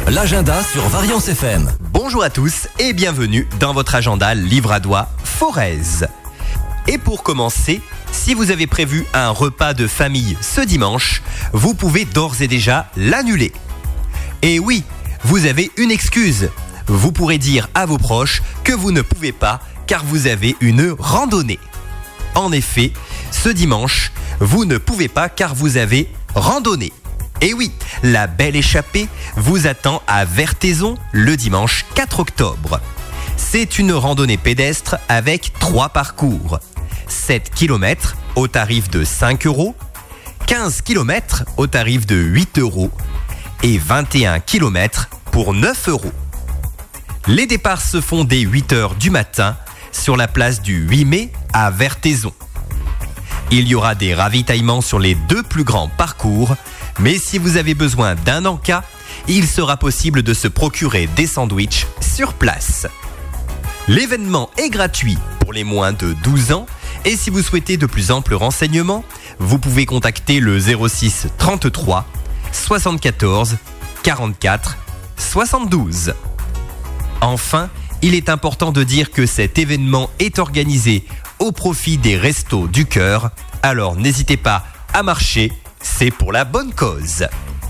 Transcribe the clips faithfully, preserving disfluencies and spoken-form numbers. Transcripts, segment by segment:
l'agenda sur Variance F M. Bonjour à tous et bienvenue dans votre agenda livradois Forez. Et pour commencer, si vous avez prévu un repas de famille ce dimanche, vous pouvez d'ores et déjà l'annuler. Et oui, vous avez une excuse. Vous pourrez dire à vos proches que vous ne pouvez pas car vous avez une randonnée. En effet, ce dimanche, vous ne pouvez pas car vous avez randonnée. Et oui, la belle échappée vous attend à Vertaizon le dimanche quatre octobre. C'est une randonnée pédestre avec trois parcours. sept kilomètres au tarif de cinq euros, quinze kilomètres au tarif de huit euros et vingt et un kilomètres pour neuf euros. Les départs se font dès huit heures du matin sur la place du huit mai à Vertaizon. Il y aura des ravitaillements sur les deux plus grands parcours, mais si vous avez besoin d'un encas, il sera possible de se procurer des sandwichs sur place. L'événement est gratuit pour les moins de douze ans et si vous souhaitez de plus amples renseignements, vous pouvez contacter le zéro six trente-trois soixante-quatorze quarante-quatre soixante-douze. Enfin, il est important de dire que cet événement est organisé au profit des Restos du Cœur, alors n'hésitez pas à marcher, c'est pour la bonne cause.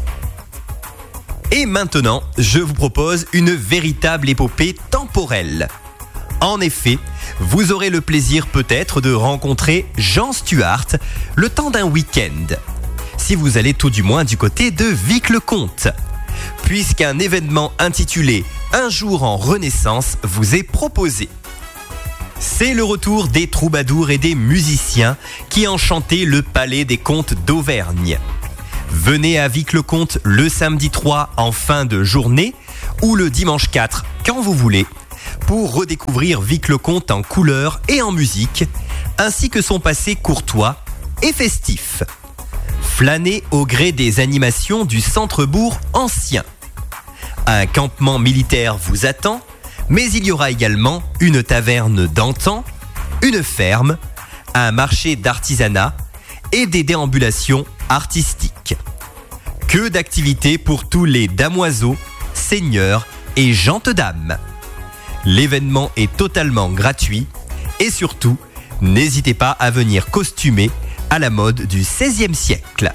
Et maintenant, je vous propose une véritable épopée temporelle. En effet, vous aurez le plaisir peut-être de rencontrer Jean Stuart le temps d'un week-end, si vous allez tout du moins du côté de Vic-le-Comte, puisqu'un événement intitulé « Un jour en Renaissance » vous est proposé. C'est le retour des troubadours et des musiciens qui enchantaient le palais des comtes d'Auvergne. Venez à Vic-le-Comte le samedi trois en fin de journée ou le dimanche quatre quand vous voulez pour redécouvrir Vic-le-Comte en couleurs et en musique, ainsi que son passé courtois et festif. Flânez au gré des animations du centre-bourg ancien. Un campement militaire vous attend, mais il y aura également une taverne d'antan, une ferme, un marché d'artisanat et des déambulations artistiques. Que d'activités pour tous les damoiseaux, seigneurs et gentes-dames. L'événement est totalement gratuit et surtout, n'hésitez pas à venir costumer à la mode du seizième siècle.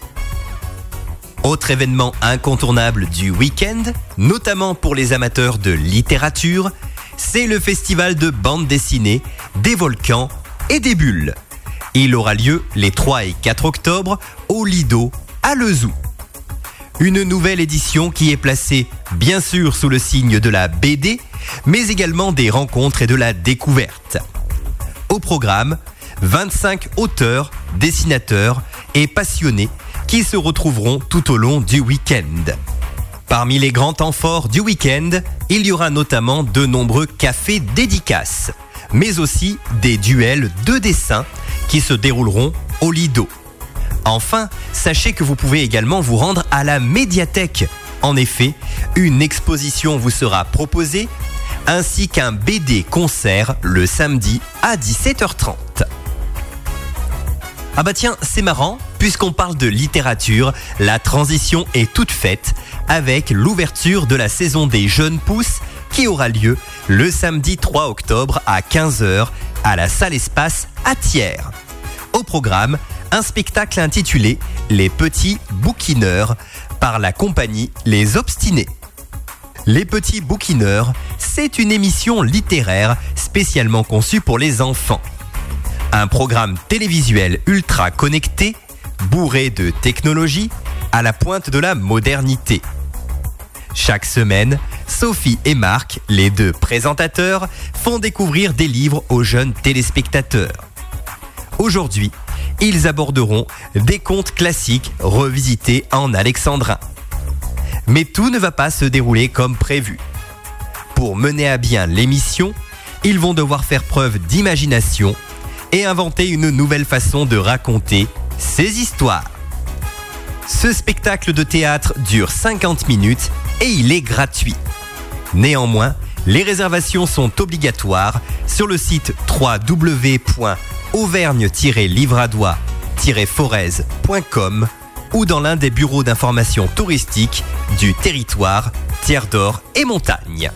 Autre événement incontournable du week-end, notamment pour les amateurs de littérature, c'est le festival de bande dessinée des volcans et des bulles. Il aura lieu les trois et quatre octobre au Lido à Lezoux. Une nouvelle édition qui est placée bien sûr sous le signe de la B D, mais également des rencontres et de la découverte. Au programme, vingt-cinq auteurs, dessinateurs et passionnés qui se retrouveront tout au long du week-end. Parmi les grands temps forts du week-end, il y aura notamment de nombreux cafés dédicaces, mais aussi des duels de dessin qui se dérouleront au Lido. Enfin, sachez que vous pouvez également vous rendre à la médiathèque. En effet, une exposition vous sera proposée, ainsi qu'un B D concert le samedi à dix-sept heures trente. Ah bah tiens, c'est marrant, puisqu'on parle de littérature, la transition est toute faite avec l'ouverture de la saison des Jeunes Pousses qui aura lieu le samedi trois octobre à quinze heures à la salle Espace à Thiers. Au programme, un spectacle intitulé « Les Petits Bouquineurs » par la compagnie Les Obstinés. Les Petits Bouquineurs, c'est une émission littéraire spécialement conçue pour les enfants. Un programme télévisuel ultra connecté, bourré de technologie, à la pointe de la modernité. Chaque semaine, Sophie et Marc, les deux présentateurs, font découvrir des livres aux jeunes téléspectateurs. Aujourd'hui, ils aborderont des contes classiques revisités en alexandrin. Mais tout ne va pas se dérouler comme prévu. Pour mener à bien l'émission, ils vont devoir faire preuve d'imagination et inventer une nouvelle façon de raconter ces histoires. Ce spectacle de théâtre dure cinquante minutes et il est gratuit. Néanmoins, les réservations sont obligatoires sur le site w w w point auvergne tiret livradois tiret forez point com ou dans l'un des bureaux d'information touristique du territoire Tiers d'Or et Montagne.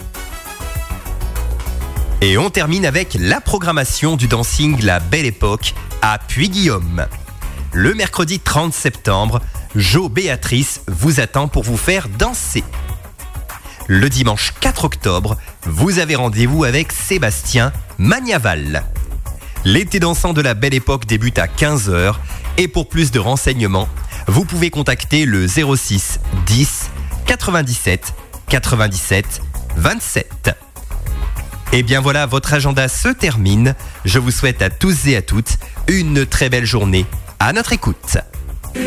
Et on termine avec la programmation du dancing La Belle Époque à Puy-Guillaume. Le mercredi trente septembre, Jo Béatrice vous attend pour vous faire danser. Le dimanche quatre octobre, vous avez rendez-vous avec Sébastien Magnaval. L'été dansant de La Belle Époque débute à quinze heures et pour plus de renseignements, vous pouvez contacter le zéro six dix quatre-vingt-dix-sept quatre-vingt-dix-sept vingt-sept. Et bien voilà, votre agenda se termine. Je vous souhaite à tous et à toutes une très belle journée à notre écoute.